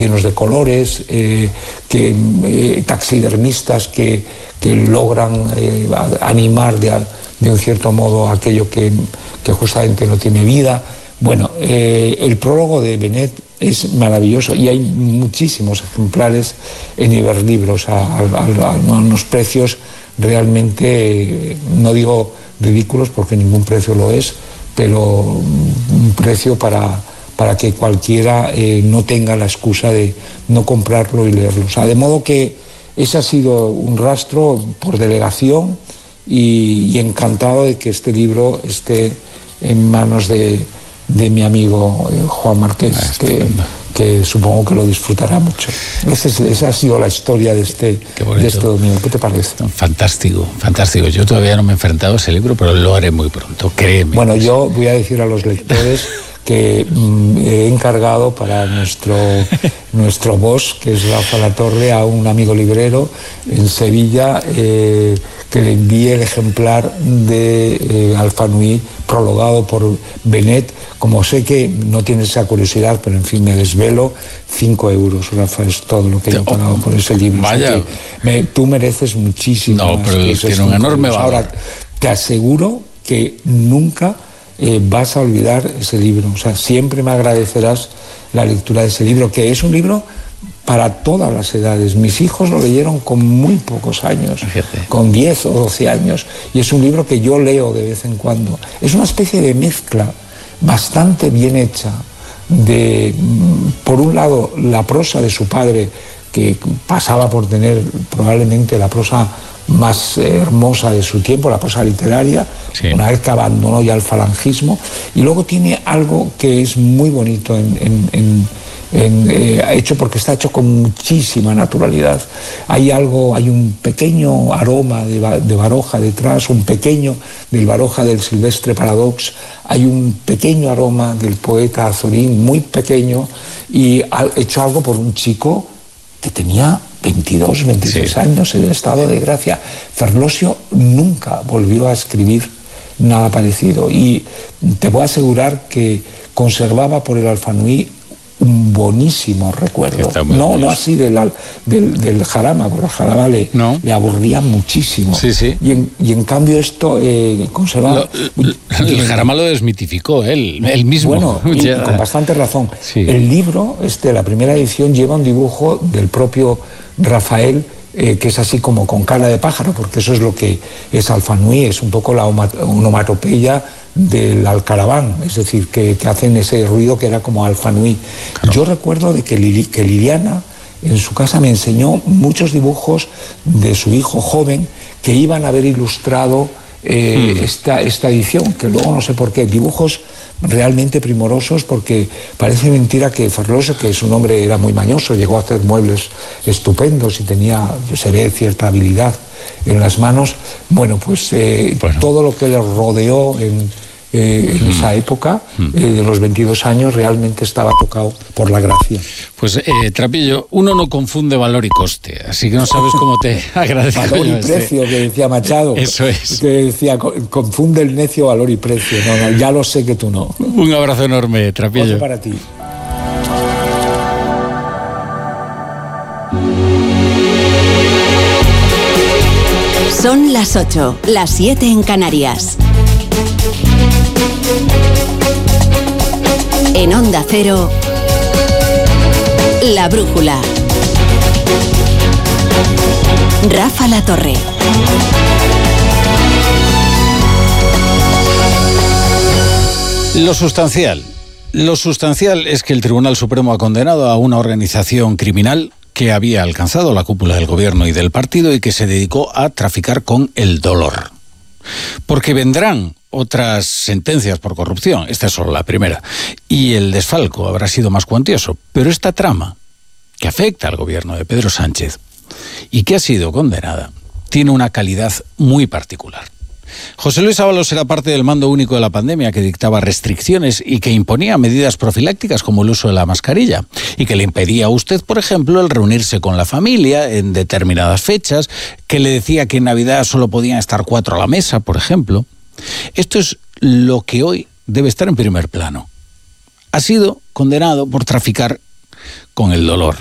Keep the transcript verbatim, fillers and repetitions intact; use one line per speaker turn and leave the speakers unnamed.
llenos de colores, eh, que, eh, taxidermistas que, que logran eh, animar de, de un cierto modo aquello que, que justamente no tiene vida. Bueno, eh, el prólogo de Benet es maravilloso y hay muchísimos ejemplares en Iberlibros a, a, a, a unos precios realmente, no digo ridículos porque ningún precio lo es, pero un precio para, para que cualquiera eh, no tenga la excusa de no comprarlo y leerlo. O sea, de modo que ese ha sido un rastro por delegación y, y encantado de que este libro esté en manos de, de mi amigo eh, Juan Marqués, ah, que, que supongo que lo disfrutará mucho. Esa, es, esa ha sido la historia de este, de este domingo. ¿Qué te parece?
Fantástico, fantástico. Yo todavía no me he enfrentado a ese libro, pero lo haré muy pronto, créeme.
Bueno, yo voy a decir a los lectores que mm, he encargado para nuestro, nuestro boss, que es Rafa Latorre, a un amigo librero en Sevilla, eh, que le envíe el ejemplar de eh, Alfanui prologado por Benet. Como sé que no tienes esa curiosidad, pero en fin, me desvelo, cinco euros, Rafa, es todo lo que he pagado por ese libro.
Vaya.
O sea me, tú mereces muchísimo.
No, pero
que
tiene un enorme valor.
Ahora, te aseguro que nunca eh, vas a olvidar ese libro. O sea, siempre me agradecerás la lectura de ese libro, que es un libro para todas las edades. Mis hijos lo leyeron con muy pocos años, Fíjate. con diez o doce años, y es un libro que yo leo de vez en cuando. Es una especie de mezcla bastante bien hecha de, por un lado, la prosa de su padre, que pasaba por tener probablemente la prosa más hermosa de su tiempo, la prosa literaria, sí. una vez que abandonó ya el falangismo, y luego tiene algo que es muy bonito en, en, en En, eh, hecho porque está hecho con muchísima naturalidad. Hay algo, hay un pequeño aroma de, de Baroja detrás, un pequeño del Baroja del Silvestre Paradox, hay un pequeño aroma del poeta Azorín, muy pequeño, y ha hecho algo por un chico que tenía veintidós, veintiséis sí. años en estado de gracia. Ferlosio nunca volvió a escribir nada parecido, y te puedo asegurar que conservaba por el Alfanui un bonísimo recuerdo. No, no así del, del, del Jarama, porque el Jarama le, no. le aburría muchísimo.
Sí, sí.
Y, en, y en cambio esto eh, conservaba...
Lo, lo, el Jarama lo desmitificó él, él mismo.
Bueno, y, y con bastante razón. Sí. El libro, este, la primera edición, lleva un dibujo del propio Rafael, Eh, que es así como con cara de pájaro, porque eso es lo que es Alfanui, es un poco la onomatopeya del alcaraván, es decir, que, que hacen ese ruido que era como Alfanui. Claro. Yo recuerdo de que, Lili, que Liliana en su casa me enseñó muchos dibujos de su hijo joven que iban a haber ilustrado eh, mm. esta, esta edición, que luego no sé por qué, dibujos realmente primorosos, porque parece mentira que Ferlosio, que su nombre era muy mañoso, llegó a hacer muebles estupendos y tenía, se ve, cierta habilidad en las manos. Bueno, pues eh, bueno. todo lo que le rodeó en, eh, en mm. esa época, mm. eh, de los veintidós años, realmente estaba tocado por la gracia.
Pues, eh, Trapillo, uno no confunde valor y coste, así que no sabes cómo te agradezco.
Valor y precio, que decía Machado.
Eso es.
Que decía, confunde el necio valor y precio. No, no, ya lo sé que tú no.
Un abrazo enorme, Trapillo.
Otro para ti.
Son las ocho, las siete en Canarias. En Onda Cero, La Brújula. Rafa Latorre.
Lo sustancial. Lo sustancial es que el Tribunal Supremo ha condenado a una organización criminal que había alcanzado la cúpula del gobierno y del partido y que se dedicó a traficar con el dolor. Porque vendrán otras sentencias por corrupción, esta es solo la primera, y el desfalco habrá sido más cuantioso, pero esta trama, que afecta al gobierno de Pedro Sánchez y que ha sido condenada, tiene una calidad muy particular. José Luis Ábalos era parte del mando único de la pandemia que dictaba restricciones y que imponía medidas profilácticas como el uso de la mascarilla y que le impedía a usted, por ejemplo, el reunirse con la familia en determinadas fechas, que le decía que en Navidad solo podían estar cuatro a la mesa, por ejemplo. Esto es lo que hoy debe estar en primer plano. Ha sido condenado por traficar con el dolor.